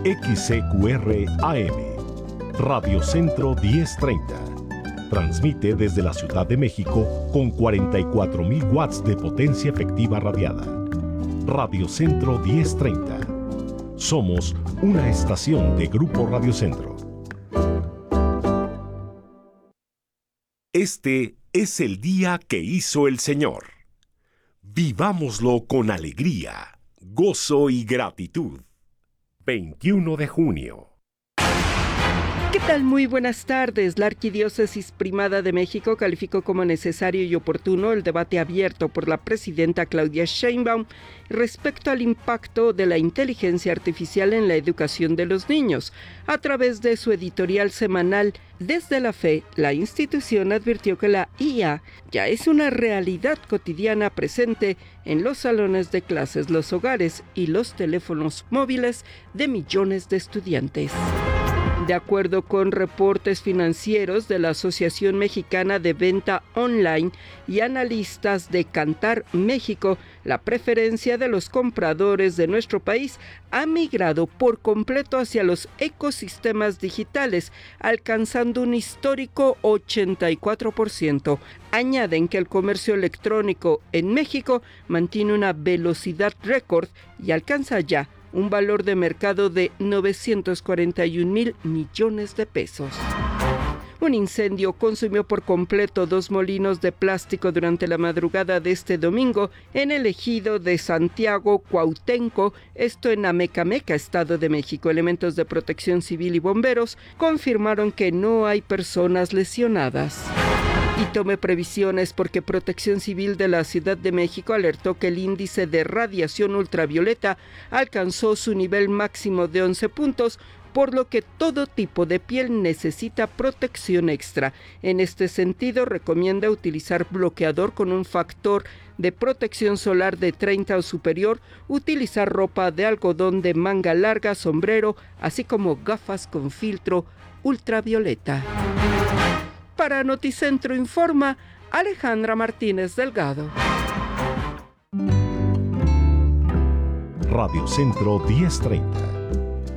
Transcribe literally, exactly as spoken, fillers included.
X C Q R A M, Radio Centro diez treinta. Transmite desde la Ciudad de México con cuarenta y cuatro mil watts de potencia efectiva radiada. Radio Centro diez treinta. Somos una estación de Grupo Radio Centro. Este es el día que hizo el Señor. Vivámoslo con alegría, gozo y gratitud. veintiuno de junio. ¿Qué tal? Muy buenas tardes. La Arquidiócesis Primada de México calificó como necesario y oportuno el debate abierto por la presidenta Claudia Sheinbaum respecto al impacto de la inteligencia artificial en la educación de los niños. A través de su editorial semanal Desde la Fe, la institución advirtió que la I A ya es una realidad cotidiana presente en los salones de clases, los hogares y los teléfonos móviles de millones de estudiantes. De acuerdo con reportes financieros de la Asociación Mexicana de Venta Online y analistas de Kantar México, la preferencia de los compradores de nuestro país ha migrado por completo hacia los ecosistemas digitales, alcanzando un histórico ochenta y cuatro por ciento. Añaden que el comercio electrónico en México mantiene una velocidad récord y alcanza ya un valor de mercado de novecientos cuarenta y un mil millones de pesos. Un incendio consumió por completo dos molinos de plástico durante la madrugada de este domingo en el ejido de Santiago Cuauhtémoc, esto en Amecameca, Estado de México. Elementos de Protección Civil y bomberos confirmaron que no hay personas lesionadas. Y tome previsiones porque Protección Civil de la Ciudad de México alertó que el índice de radiación ultravioleta alcanzó su nivel máximo de once puntos, por lo que todo tipo de piel necesita protección extra. En este sentido, recomienda utilizar bloqueador con un factor de protección solar de treinta o superior, utilizar ropa de algodón de manga larga, sombrero, así como gafas con filtro ultravioleta. Para Noticentro Informa, Alejandra Martínez Delgado. Radio Centro diez treinta.